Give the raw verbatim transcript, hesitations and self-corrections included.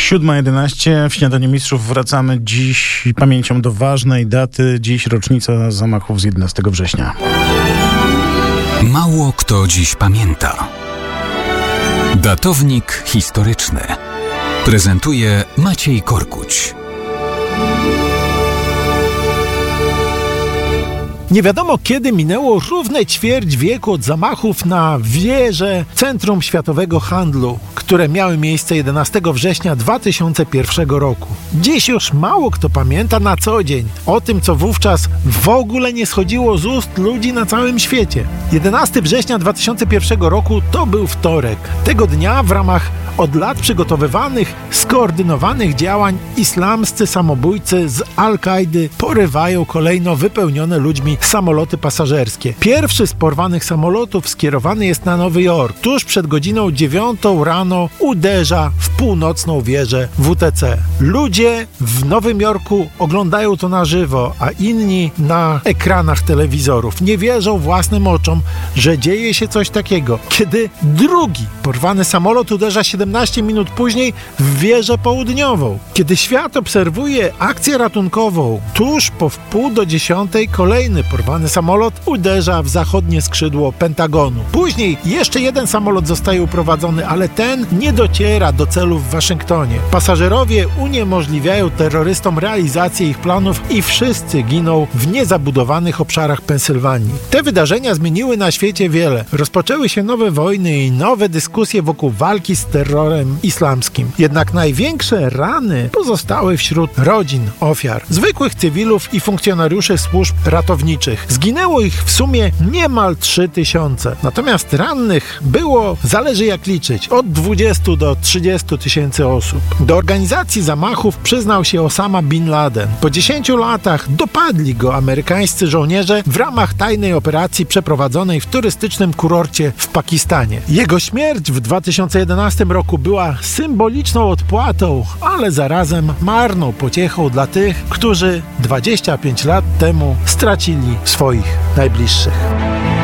siódma jedenaście w Śniadaniu Mistrzów wracamy dziś pamięcią do ważnej daty. Dziś rocznica zamachów z jedenastego września. Mało kto dziś pamięta. Datownik historyczny prezentuje Maciej Korkuć. Nie wiadomo, kiedy minęło równe ćwierć wieku od zamachów na wieżę Centrum Światowego Handlu, które miały miejsce jedenastego września dwa tysiące pierwszego roku. Dziś już mało kto pamięta na co dzień o tym, co wówczas w ogóle nie schodziło z ust ludzi na całym świecie. jedenastego września dwa tysiące pierwszego roku to był wtorek. Tego dnia w ramach od lat przygotowywanych, skoordynowanych działań islamscy samobójcy z Al-Kaidy porywają kolejno wypełnione ludźmi samoloty pasażerskie. Pierwszy z porwanych samolotów skierowany jest na Nowy Jork. Tuż przed godziną dziewiątą rano uderza w północną wieżę W T C. Ludzie w Nowym Jorku oglądają to na żywo, a inni na ekranach telewizorów. Nie wierzą własnym oczom, że dzieje się coś takiego. Kiedy drugi porwany samolot uderza siedemnaście minut później w wieżę południową. Kiedy świat obserwuje akcję ratunkową, tuż po wpół do dziesiątej kolejny porwany samolot uderza w zachodnie skrzydło Pentagonu. Później jeszcze jeden samolot zostaje uprowadzony, ale ten nie dociera do celu w Waszyngtonie. Pasażerowie uniemożliwiają terrorystom realizację ich planów i wszyscy giną w niezabudowanych obszarach Pensylwanii. Te wydarzenia zmieniły na świecie wiele. Rozpoczęły się nowe wojny i nowe dyskusje wokół walki z terrorem islamskim. Jednak największe rany pozostały wśród rodzin ofiar, zwykłych cywilów i funkcjonariuszy służb ratowniczych. Zginęło ich w sumie niemal trzy tysiące. Natomiast rannych było, zależy jak liczyć, od dwudziestu do trzydziestu tysięcy osób. Do organizacji zamachów przyznał się Osama Bin Laden. Po dziesięciu latach dopadli go amerykańscy żołnierze w ramach tajnej operacji przeprowadzonej w turystycznym kurorcie w Pakistanie. Jego śmierć w dwa tysiące jedenastym roku była symboliczną odpłatą, ale zarazem marną pociechą dla tych, którzy dwadzieścia pięć lat temu stracili swoich najbliższych.